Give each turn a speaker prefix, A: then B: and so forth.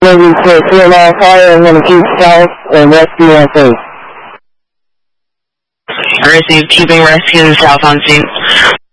A: Navy 6, we're on fire. I'm going to keep south and rescue on safe.
B: I received keeping rescue south on scene.